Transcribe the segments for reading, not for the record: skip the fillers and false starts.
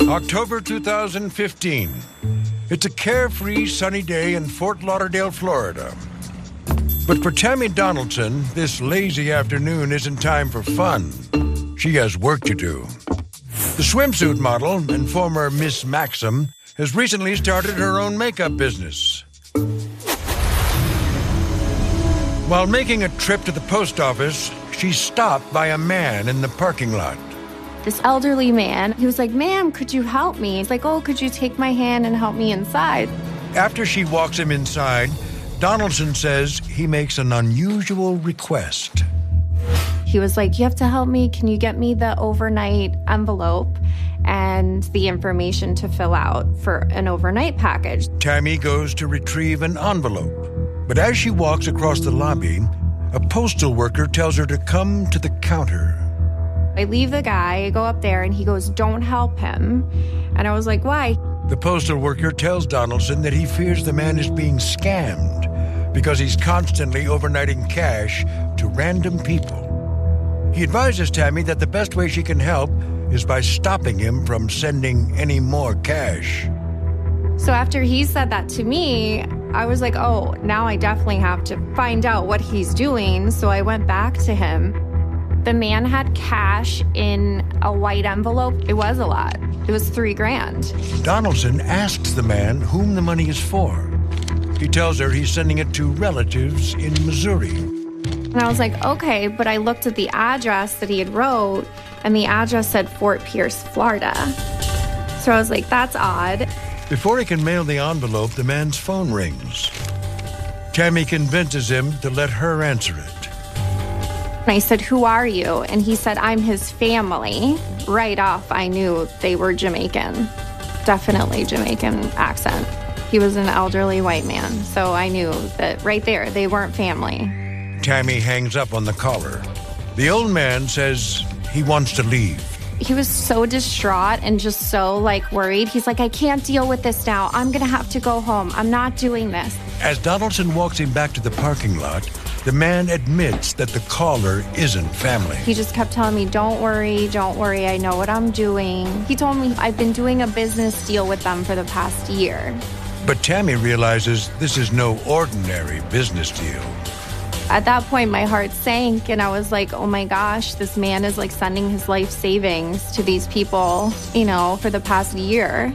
October 2015. It's a carefree, sunny day in Fort Lauderdale, Florida. But for Tammy Donaldson, this lazy afternoon isn't time for fun. She has work to do. The swimsuit model and former Miss Maxim has recently started her own makeup business. While making a trip to the post office, she's stopped by a man in the parking lot. This elderly man, he was like, "Ma'am, could you help me?" He's like, "Oh, could you take my hand and help me inside?" After she walks him inside, Donaldson says he makes an unusual request. He was like, "You have to help me. Can you get me the overnight envelope and the information to fill out for an overnight package?" Tammy goes to retrieve an envelope. But as she walks across the lobby, a postal worker tells her to come to the counter. I leave the guy, I go up there, and he goes, "Don't help him." And I was like, "Why?" The postal worker tells Donaldson that he fears the man is being scammed because he's constantly overnighting cash to random people. He advises Tammy that the best way she can help is by stopping him from sending any more cash. So after he said that to me, I was like, oh, now I definitely have to find out what he's doing. So I went back to him. The man had cash in a white envelope. It was a lot. It was $3,000. Donaldson asks the man whom the money is for. He tells her he's sending it to relatives in Missouri. And I was like, okay, but I looked at the address that he had wrote, and the address said Fort Pierce, Florida. So I was like, that's odd. Before he can mail the envelope, the man's phone rings. Tammy convinces him to let her answer it. And I said, "Who are you?" And he said, "I'm his family." Right off, I knew they were Jamaican. Definitely Jamaican accent. He was an elderly white man, so I knew that right there, they weren't family. Tammy hangs up on the caller. The old man says he wants to leave. He was so distraught and just so, worried. He's like, "I can't deal with this now. I'm going to have to go home. I'm not doing this." As Donaldson walks him back to the parking lot, the man admits that the caller isn't family. He just kept telling me, don't worry, I know what I'm doing. He told me I've been doing a business deal with them for the past year. But Tammy realizes this is no ordinary business deal. At that point, my heart sank, and I was like, oh my gosh, this man is sending his life savings to these people, for the past year.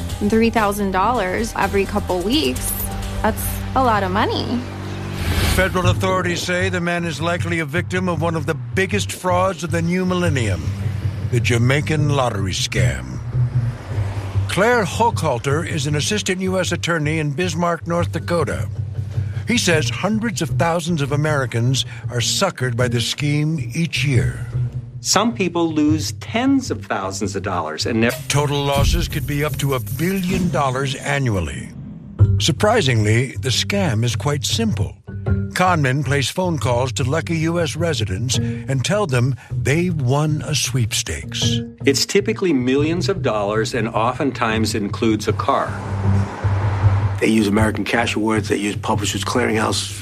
$3,000 every couple weeks. That's a lot of money. Federal authorities say the man is likely a victim of one of the biggest frauds of the new millennium, the Jamaican lottery scam. Claire Hochhalter is an assistant U.S. attorney in Bismarck, North Dakota. He says hundreds of thousands of Americans are suckered by the scheme each year. Some people lose tens of thousands of dollars, and their total losses could be up to $1 billion annually. Surprisingly, the scam is quite simple. Conmen place phone calls to lucky U.S. residents and tell them they've won a sweepstakes. It's typically millions of dollars and oftentimes includes a car. They use American Cash Awards, they use Publishers Clearinghouse,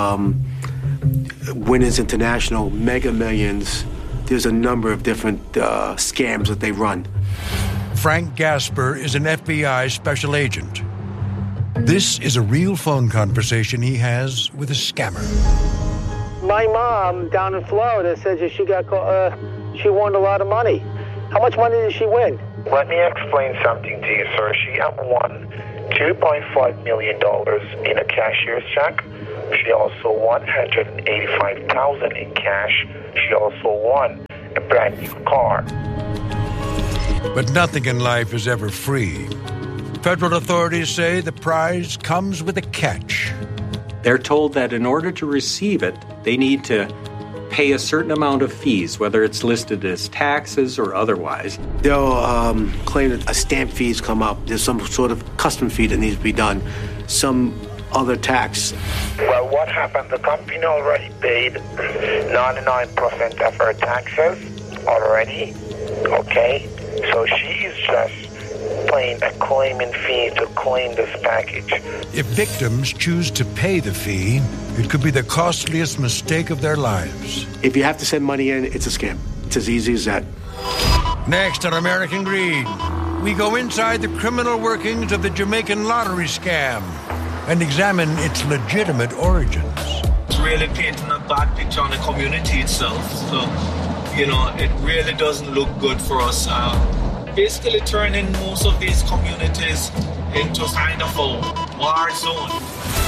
Winners International, Mega Millions. There's a number of different scams that they run. Frank Gasper is an FBI special agent. This is a real phone conversation he has with a scammer. My mom down in Florida says that she won a lot of money. How much money did she win? Let me explain something to you, sir. She won $2.5 million in a cashier's check. She also won $185,000 in cash. She also won a brand new car. But nothing in life is ever free. Federal authorities say the prize comes with a catch. They're told that in order to receive it, they need to pay a certain amount of fees, whether it's listed as taxes or otherwise. They'll claim that a stamp fees come up. There's some sort of custom fee that needs to be done. Some other tax. Well, what happened? The company already paid 99% of her taxes already. Okay? So she's just paying a claiming fee to claim this package. If victims choose to pay the fee, it could be the costliest mistake of their lives. If you have to send money in, it's a scam. It's as easy as that. Next on American Greed, we go inside the criminal workings of the Jamaican lottery scam and examine its legitimate origins. It's really painting a bad picture on the community itself. So, it really doesn't look good for us. Basically turning most of these communities into kind of a war zone.